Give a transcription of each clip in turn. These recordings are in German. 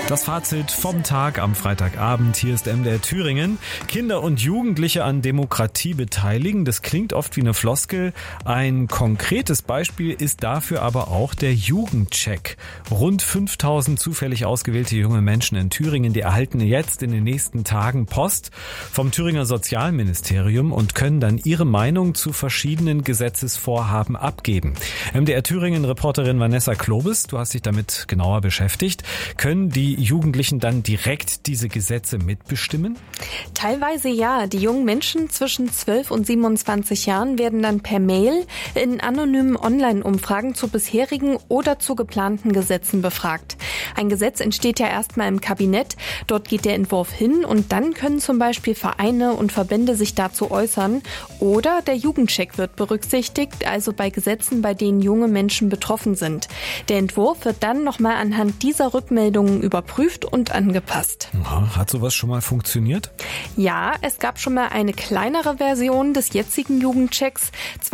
Das Fazit vom Tag am Freitagabend. Hier ist MDR Thüringen. Kinder und Jugendliche an Demokratie beteiligen. Das klingt oft wie eine Floskel. Ein konkretes Beispiel ist dafür aber auch der Jugendcheck. Rund 5000 zufällig ausgewählte junge Menschen in Thüringen, die erhalten jetzt in den nächsten Tagen Post vom Thüringer Sozialministerium und können dann ihre Meinung zu verschiedenen Gesetzesvorhaben abgeben. MDR Thüringen-Reporterin Vanessa Klobes, du hast dich damit genauer beschäftigt. Können die Jugendlichen dann direkt diese Gesetze mitbestimmen? Teilweise ja. Die jungen Menschen zwischen 12 und 27 Jahren werden dann per Mail in anonymen Online-Umfragen zu bisherigen oder zu geplanten Gesetzen befragt. Ein Gesetz entsteht ja erstmal im Kabinett. Dort geht der Entwurf hin und dann können zum Beispiel Vereine und Verbände sich dazu äußern. Oder der Jugendcheck wird berücksichtigt, also bei Gesetzen, bei denen junge Menschen betroffen sind. Der Entwurf wird dann nochmal anhand dieser Rückmeldungen überprüft und angepasst. Hat sowas schon mal funktioniert? Ja, es gab schon mal eine kleinere Version des jetzigen Jugendchecks.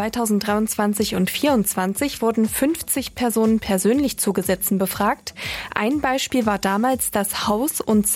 2023 und 2024 wurden 50 Personen persönlich zu Gesetzen befragt. Ein Beispiel war damals das Haus- und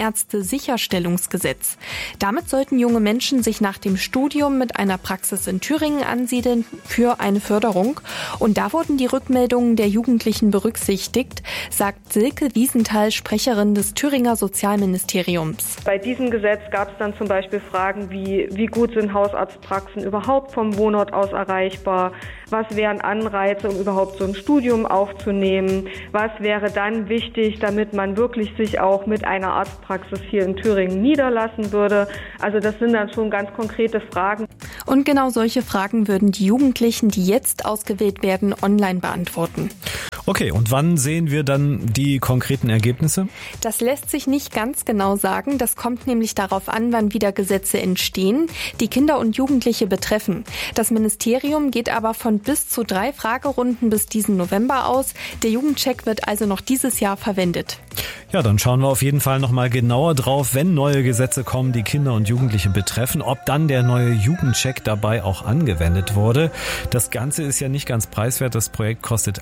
Zahnärzte-Sicherstellungsgesetz. Damit sollten junge Menschen sich nach dem Studium mit einer Praxis in Thüringen ansiedeln für eine Förderung. Und da wurden die Rückmeldungen der Jugendlichen berücksichtigt, sagt Silke Wiesenthal, Sprecherin des Thüringer Sozialministeriums. Bei diesem Gesetz gab es dann zum Beispiel Fragen wie gut sind Hausarztpraxen überhaupt vom Wohnort aus erreichbar? Was wären Anreize, um überhaupt so ein Studium aufzunehmen? Was wäre dann wichtig, damit man wirklich sich auch mit einer Arztpraxis hier in Thüringen niederlassen würde? Also das sind dann schon ganz konkrete Fragen. Und genau solche Fragen würden die Jugendlichen, die jetzt ausgewählt werden, online beantworten. Okay, und wann sehen wir dann die konkreten Ergebnisse? Das lässt sich nicht ganz genau sagen. Das kommt nämlich darauf an, wann wieder Gesetze entstehen, die Kinder und Jugendliche betreffen. Das Ministerium geht aber von bis zu 3 Fragerunden bis diesen November aus. Der Jugendcheck wird also noch dieses Jahr verwendet. Ja, dann schauen wir auf jeden Fall nochmal genauer drauf, wenn neue Gesetze kommen, die Kinder und Jugendliche betreffen, ob dann der neue Jugendcheck dabei auch angewendet wurde. Das Ganze ist ja nicht ganz preiswert. Das Projekt kostet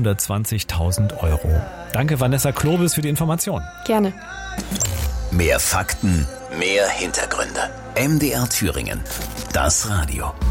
120.000 Euro. Danke, Vanessa Klobes, für die Information. Gerne. Mehr Fakten, mehr Hintergründe. MDR Thüringen. Das Radio.